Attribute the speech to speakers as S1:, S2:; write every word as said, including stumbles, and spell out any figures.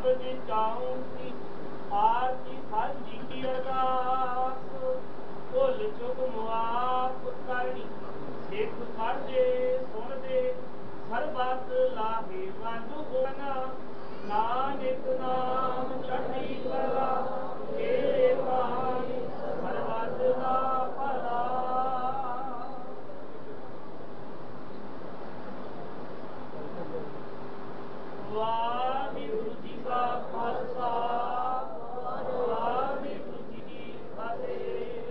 S1: शब्द चाहूं की आरती साझी की अरदास भुल चुक मुआफ करनी सिख कर दे सुन दे सरबत लाहे वंद होना नानक नाम चढ़ी कला तेरे पानी सरबत दा भला वाह